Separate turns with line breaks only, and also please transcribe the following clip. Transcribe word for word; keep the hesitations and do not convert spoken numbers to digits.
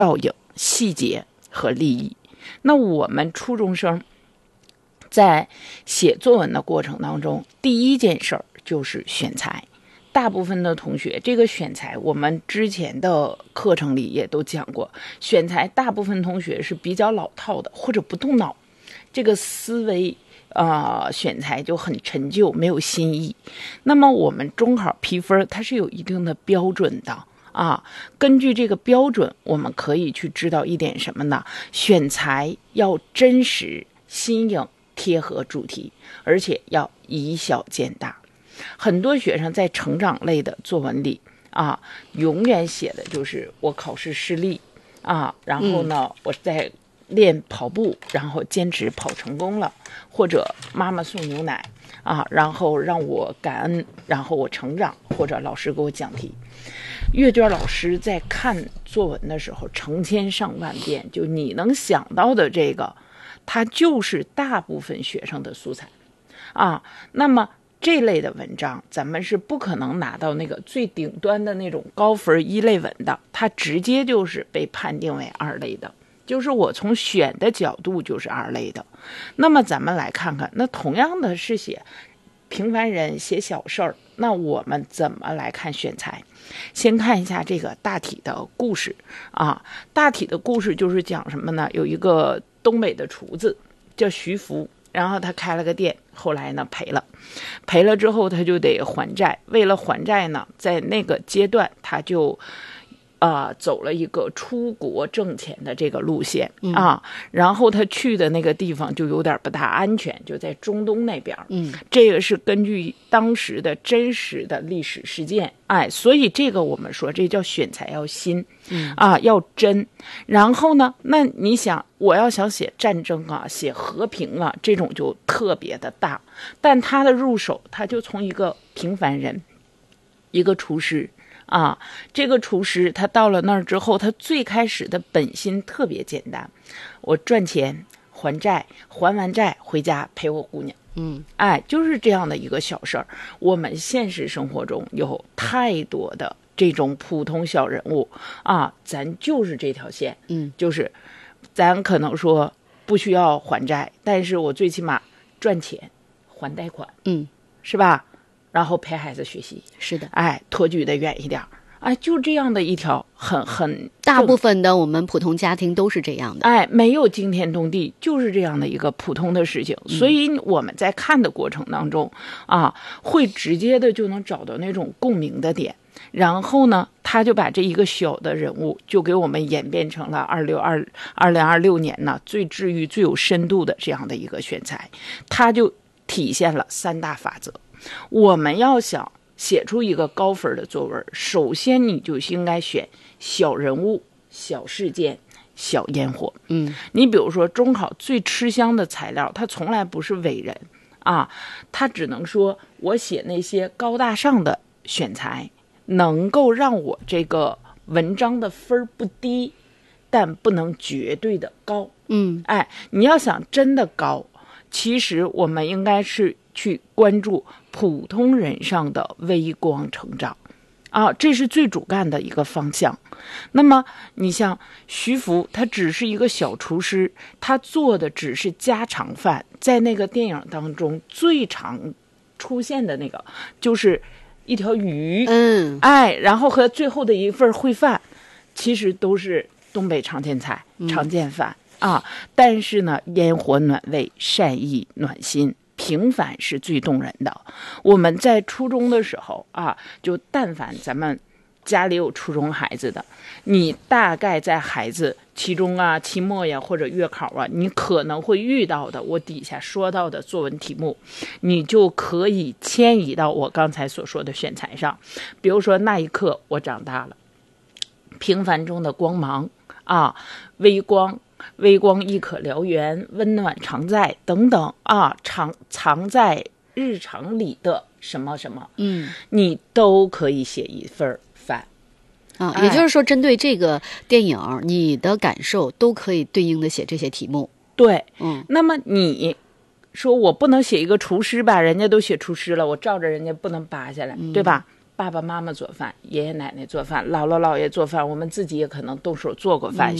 照应、细节和立意。那我们初中生在写作文的过程当中，第一件事儿就是选材。大部分的同学，这个选材我们之前的课程里也都讲过，选材大部分同学是比较老套的，或者不动脑，这个思维呃选材就很陈旧，没有新意。那么我们中考批分它是有一定的标准的啊，根据这个标准，我们可以去知道一点什么呢？选材要真实、新颖、贴合主题，而且要以小见大。很多学生在成长类的作文里啊，永远写的就是我考试失利啊，然后呢，嗯、我在练跑步，然后坚持跑成功了，或者妈妈送牛奶啊，然后让我感恩，然后我成长，或者老师给我讲题。阅卷老师在看作文的时候，成千上万遍，就你能想到的这个，它就是大部分学生的素材啊。那么这类的文章，咱们是不可能拿到那个最顶端的那种高分一类文的，它直接就是被判定为二类的，就是我从选的角度就是二类的。那么咱们来看看，那同样的是写平凡人，写小事儿，那我们怎么来看选材？先看一下这个大体的故事啊，大体的故事就是讲什么呢？有一个东北的厨子叫徐福，然后他开了个店，后来呢赔了，赔了之后他就得还债。为了还债呢，在那个阶段他就呃走了一个出国挣钱的这个路线、嗯、啊。然后他去的那个地方就有点不大安全，就在中东那边。嗯，这个是根据当时的真实的历史事件，哎，所以这个我们说这叫选材要新，嗯啊，要真。然后呢，那你想，我要想写战争啊，写和平啊，这种就特别的大。但他的入手，他就从一个平凡人，一个厨师啊，这个厨师他到了那儿之后，他最开始的本心特别简单，我赚钱还债，还完债回家陪我姑娘。嗯，哎，就是这样的一个小事儿。我们现实生活中有太多的这种普通小人物啊，咱就是这条线，嗯，就是咱可能说不需要还债，但是我最起码赚钱还贷款，嗯，是吧？然后陪孩子学习，
是的，
哎，托举的远一点，哎，就这样的一条很很
大部分的我们普通家庭都是这样的，
哎，没有惊天动地，就是这样的一个普通的事情。嗯、所以我们在看的过程当中啊，会直接的就能找到那种共鸣的点。然后呢，他就把这一个小的人物就给我们演变成了二六二二零二六年呢最治愈、最有深度的这样的一个选材，他就体现了三大法则。我们要想写出一个高分的作文，首先你就应该选小人物、小事件、小烟火。嗯，你比如说中考最吃香的材料，它从来不是伟人啊，它只能说我写那些高大上的选材，能够让我这个文章的分不低，但不能绝对的高。嗯，哎，你要想真的高，其实我们应该是去关注普通人上的微光成长啊，这是最主干的一个方向。那么你像徐福，他只是一个小厨师，他做的只是家常饭，在那个电影当中最常出现的那个就是一条鱼，嗯，哎，然后和最后的一份烩饭，其实都是东北常见菜、常见饭、嗯、啊。但是呢，烟火暖胃，善意暖心，平凡是最动人的。我们在初中的时候啊，就但凡咱们家里有初中孩子的，你大概在孩子期中啊、期末呀或者月考啊，你可能会遇到的我底下说到的作文题目，你就可以迁移到我刚才所说的选材上。比如说那一刻我长大了，平凡中的光芒啊，微光微光亦可燎原，温暖常在等等啊，藏藏在日常里的什么什么，嗯，你都可以写一份饭
啊。也就是说，针对这个电影，你的感受都可以对应的写这些题目。
对，嗯，那么你说我不能写一个厨师吧，人家都写厨师了，我照着人家不能扒下来，嗯、对吧？ 爸爸妈妈做饭，爷爷奶奶做饭，姥姥姥爷做饭，我们自己也可能动手做过饭，
嗯、